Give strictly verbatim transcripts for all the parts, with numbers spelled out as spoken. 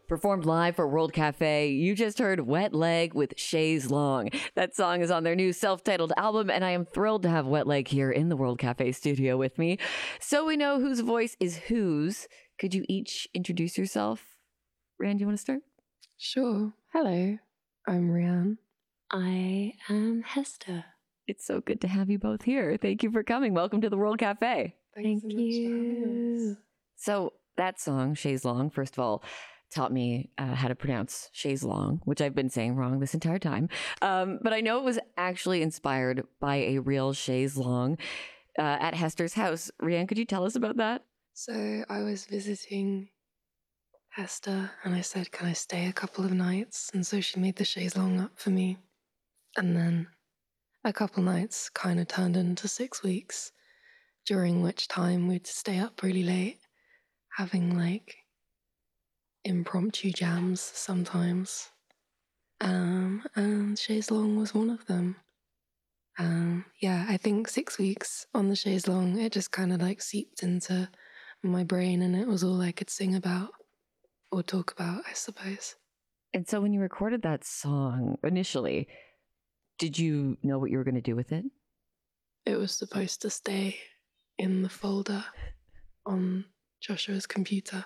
Performed live for World Cafe, you just heard Wet Leg with Chaise Long. That song is on their new self-titled album, and I am thrilled to have Wet Leg here in the World Cafe studio with me. So we know whose voice is whose. Could you each introduce yourself? Rand, you want to start? Sure. Hello, I'm Rianne. I am Hester. It's so good to have you both here. Thank you for coming. Welcome to the World Cafe. Thank Thanks so much for you. having us. So that song, Chaise Long, first of all, taught me uh, how to pronounce Chaise Long, which I've been saying wrong this entire time. Um, but I know it was actually inspired by a real chaise longue uh, at Hester's house. Rianne, could you tell us about that? So I was visiting Hester and I said, can I stay a couple of nights? And so she made the chaise longue up for me. And then a couple nights kind of turned into six weeks, during which time we'd stay up really late, having like impromptu jams sometimes. Um, and chaise longue was one of them. Um, yeah, I think six weeks on the chaise longue, it just kind of like seeped into my brain and it was all I could sing about or talk about, I suppose. And so when you recorded that song initially, did you know what you were going to do with it? It was supposed to stay in the folder on Joshua's computer.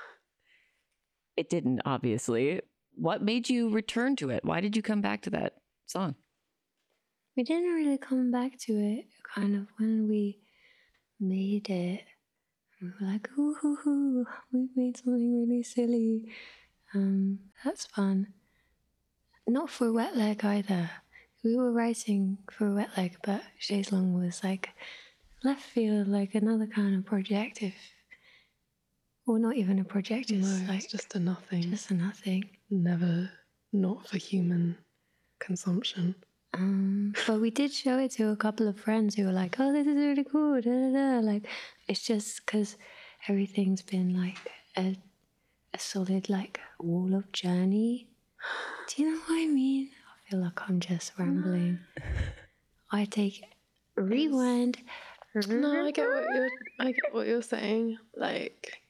It didn't, obviously. What made you return to it? Why did you come back to that song? We didn't really come back to it. Kind of when we made it, we were like, ooh, hoo, hoo, we made something really silly. Um, that's fun. Not for Wet Leg either. We were writing for Wet Leg, but Chaise Longue was like left field, like another kind of project. If, or not even a project, it's No, like it's just a nothing. just a nothing. Never not for human consumption. Um, but we did show it to a couple of friends who were like, "Oh, this is really cool." Da, da, da. Like, it's just because everything's been like a, a solid like wall of journey. Do you know what I mean? I feel like I'm just rambling. I take rewind. No, I get what you're. I get what you're saying. Like,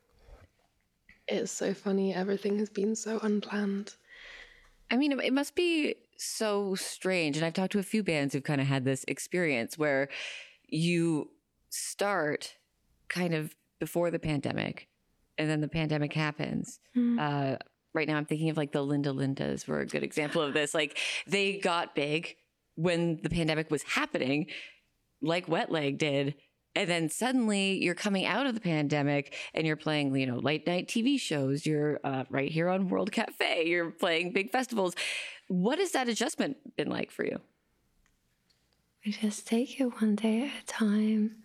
it's so funny. Everything has been so unplanned. I mean, it must be so strange. And I've talked to a few bands who've kind of had this experience where you start kind of before the pandemic and then the pandemic happens. Mm. Uh, right now, I'm thinking of like the Linda Lindas were a good example of this. Like they got big when the pandemic was happening, like Wet Leg did. And then suddenly you're coming out of the pandemic and you're playing, you know, late night T V shows. You're uh, right here on World Cafe. You're playing big festivals. What has that adjustment been like for you? We just take it one day at a time.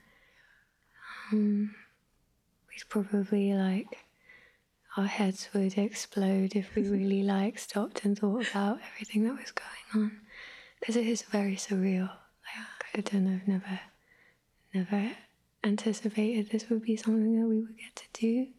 Um, we'd probably like, our heads would explode if we really like stopped and thought about everything that was going on. Because it is very surreal. Like, I don't know, I've never, never anticipated this would be something that we would get to do.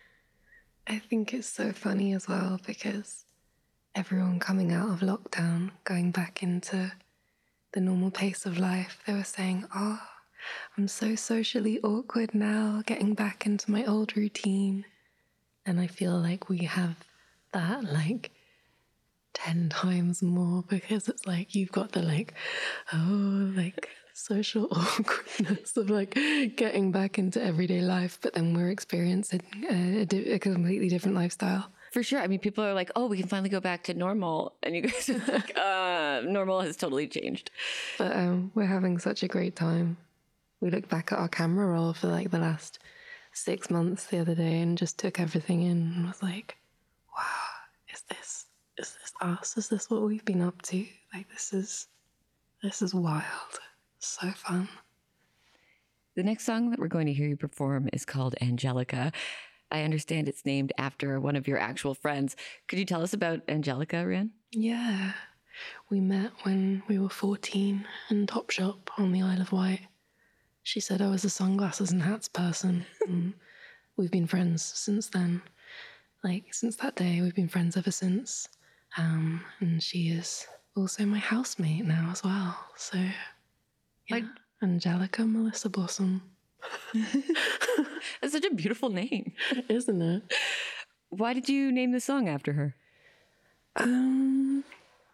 I think it's so funny as well because everyone coming out of lockdown, going back into the normal pace of life, they were saying, oh, I'm so socially awkward now, getting back into my old routine. And I feel like we have that like ten times more because it's like you've got the like, oh, like social awkwardness of like getting back into everyday life, but then we're experiencing a, a, di- a completely different lifestyle. For sure. I mean, people are like, oh, we can finally go back to normal. And you guys are like, uh, normal has totally changed. But um, we're having such a great time. We looked back at our camera roll for like the last six months the other day and just took everything in and was like, wow, is this, is this us? Is this what we've been up to? Like, this is, this is wild. So fun. The next song that we're going to hear you perform is called Angelica. I understand it's named after one of your actual friends. Could you tell us about Angelica, Rianne? Yeah. We met when we were fourteen in Topshop on the Isle of Wight. She said I was a sunglasses and hats person. And we've been friends since then. Like, since that day, we've been friends ever since. Um, and she is also my housemate now as well. So, yeah. Like- Angelica Melissa Blossom. That's such a beautiful name. Isn't it? Why did you name the song after her? Um,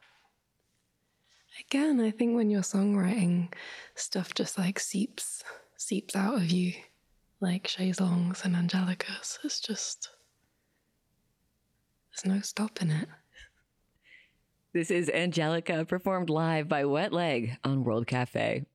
again, I think when you're songwriting, stuff just like seeps seeps out of you, like Chaise Longues and Angelicas. It's just there's no stopping it. This is Angelica, performed live by Wet Leg on World Cafe.